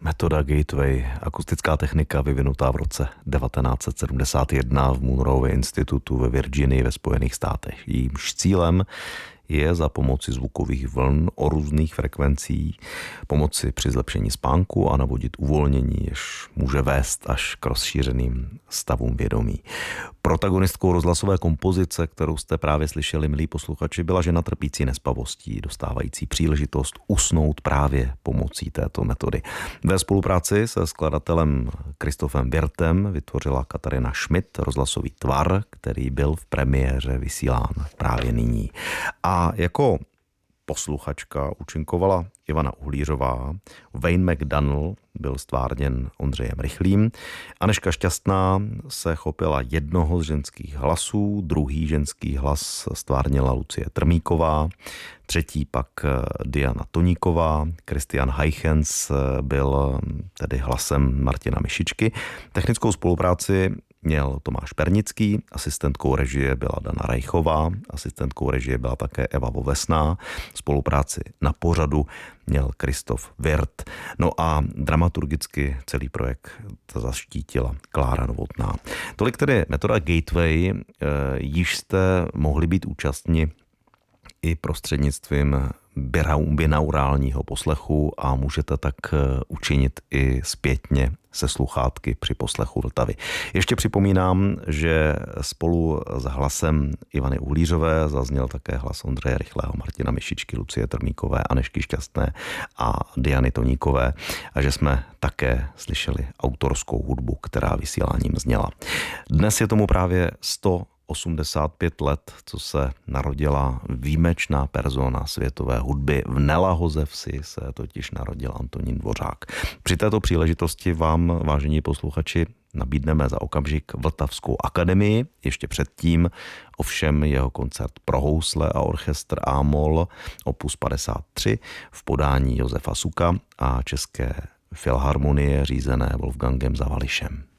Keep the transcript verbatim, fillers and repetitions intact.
Metoda Gateway, akustická technika vyvinutá v roce devatenáct set sedmdesát jedna v Monroe institutu ve Virginii ve Spojených státech. Jejímž cílem je za pomoci zvukových vln o různých frekvencích pomoci při zlepšení spánku a navodit uvolnění, jež může vést až k rozšířeným stavům vědomí. Protagonistkou rozhlasové kompozice, kterou jste právě slyšeli, milí posluchači, byla žena trpící nespavostí, dostávající příležitost usnout právě pomocí této metody. Ve spolupráci se skladatelem Christophem Wirtem vytvořila Katarina Schmidt rozhlasový tvar, který byl v premiéře vysílán právě nyní. A jako posluchačka účinkovala Ivana Uhlířová, Wayne McDonnell byl stvárněn Ondřejem Rychlým, Anežka Šťastná se chopila jednoho z ženských hlasů, druhý ženský hlas stvárnila Lucie Trmíková, třetí pak Diana Toníková, Christian Heichens byl tedy hlasem Martina Myšičky. Technickou spolupráci měl Tomáš Pernický, asistentkou režie byla Dana Rejchová, asistentkou režie byla také Eva Vovesná, spolupráci na pořadu měl Christoph Wirth. No a dramaturgicky celý projekt zaštítila Klára Novotná. Tolik tedy metoda Gateway, již jste mohli být účastni i prostřednictvím binaurálního poslechu a můžete tak učinit i zpětně se sluchátky při poslechu Vltavy. Ještě připomínám, že spolu s hlasem Ivany Uhlířové zazněl také hlas Ondřeje Rychlého, Martina Myšičky, Lucie Trmíkové, Anežky Šťastné a Diany Toníkové a že jsme také slyšeli autorskou hudbu, která vysíláním zněla. Dnes je tomu právě sto osmdesát pět let, co se narodila výjimečná persona světové hudby. V Nelahoze vsi se totiž narodil Antonín Dvořák. Při této příležitosti vám, vážení posluchači, nabídneme za okamžik Vltavskou akademii. Ještě předtím ovšem jeho koncert pro housle a orchestr A-moll opus padesát tři v podání Josefa Suka a České filharmonie řízené Wolfgangem Zavališem.